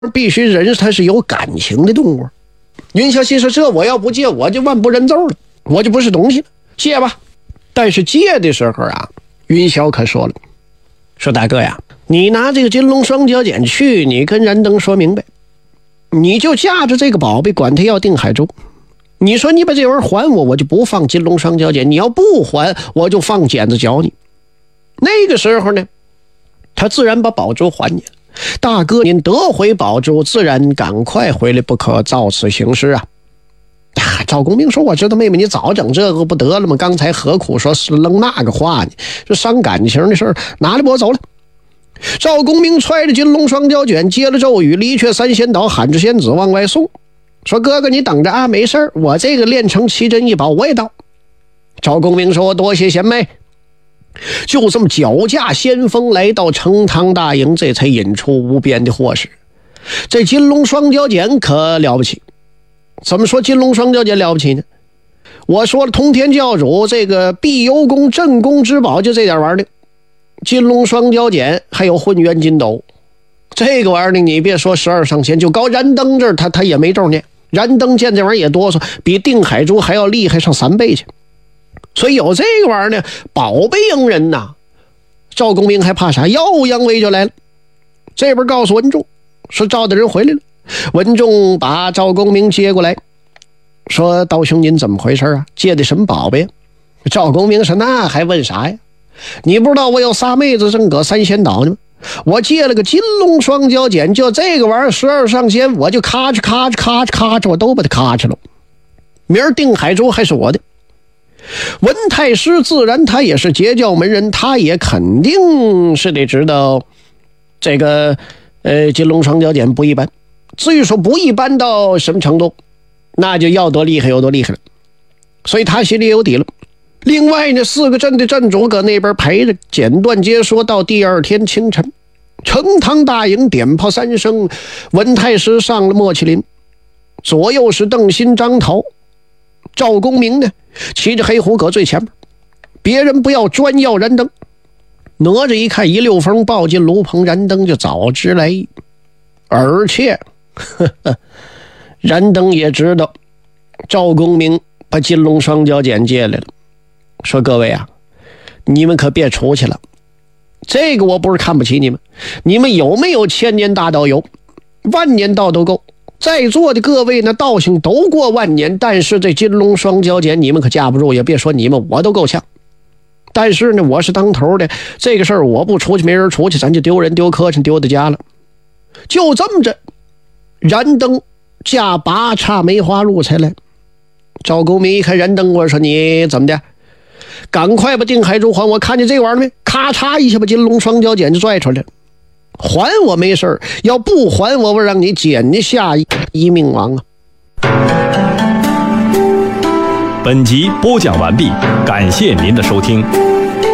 必须人他是有感情的动物。云霄心说，这我要不借我就万不认奏了，我就不是东西了，借吧。但是借的时候啊，云霄可说了，说大哥呀，你拿这个金龙双脚锏去，你跟燃灯说明白，你就架着这个宝贝管他要定海州，你说你把这玩意儿还我，我就不放金龙双脚锏，你要不还我就放剪子绞你。那个时候呢，他自然把宝珠还你了。大哥您得回宝珠，自然赶快回来，不可照此行事啊。赵公明说，我知道妹妹你早整这个不得了吗？刚才何苦说是扔那个话呢？这伤感情的事儿，拿来我走了。赵公明揣着金龙双脚卷，接了咒语，离却三仙岛，喊着仙子往外送，说哥哥你等着啊，没事儿，我这个练成奇珍异宝我也到。赵公明说，多谢贤妹。就这么脚驾先锋来到成汤大营，这才引出无边的祸事。这金龙双脚锏可了不起。怎么说金龙双脚锏了不起呢？我说了，通天教主这个碧游宫镇宫之宝就这点玩意儿，金龙双脚锏还有混元金斗，这个玩意儿你别说12上仙，就高燃灯这儿他也没咒念。燃灯见这玩意儿也哆嗦，比定海珠还要厉害上3倍去。所以有这个玩意儿呢，宝贝迎人呐。赵公明还怕啥？耀扬威就来了。这边告诉文仲说赵大人回来了。文仲把赵公明接过来，说道兄您怎么回事啊？借的什么宝贝？赵公明说那还问啥呀？你不知道我有仨妹子正搁三仙岛呢吗？我借了个金龙双脚锏，就这个玩意儿12上仙，我就咔哧咔哧咔哧咔哧，我都把它咔哧了。明儿定海珠还是我的。文太师自然他也是截教门人，他也肯定是得知道这个金龙双脚锏不一般。至于说不一般到什么程度，那就要多厉害有多厉害了，所以他心里有底了。另外呢，4个镇的镇主搁那边陪着，简短接说到第2天清晨，成汤大营点炮3声，文太师上了莫麒麟，左右是邓新张桃，赵公明呢骑着黑虎搁最前面，别人不要专要燃灯。哪吒一看一溜风抱进炉棚，燃灯就早知来意，而且燃灯也知道赵公明把金龙双脚锏借来了，说各位啊，你们可别出去了，这个我不是看不起你们，你们有没有1000年大道有，10000年道都够，在座的各位呢道行都过10000年，但是这金龙双脚锏你们可架不住，也别说你们，我都够呛。但是呢我是当头的，这个事儿我不出去没人出去，咱就丢人丢客人丢到家了。就这么着，燃灯驾8叉梅花鹿才来。赵公明一看燃灯，我说你怎么的，赶快把定海珠还我，看见这玩意儿没？咔嚓一下把金龙双脚锏就拽出来了。还我没事，要不还我让你剪下一命亡啊！ 本集播讲完毕，感谢您的收听。